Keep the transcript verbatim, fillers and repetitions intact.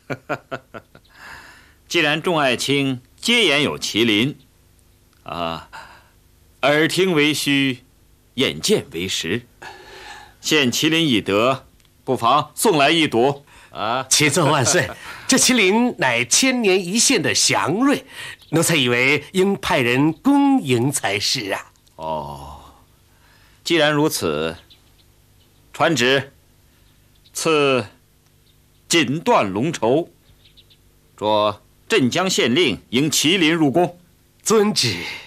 既然众爱卿皆言有麒麟，啊，耳听为虚，眼见为实。现麒麟已得，不妨送来一睹。啊， 启奏万岁，这麒麟乃千年一现的祥瑞，奴才以为应派人恭迎才是啊。 哦，既然如此，传旨，赐锦缎龙绸，着镇江县令迎麒麟入宫。 遵旨。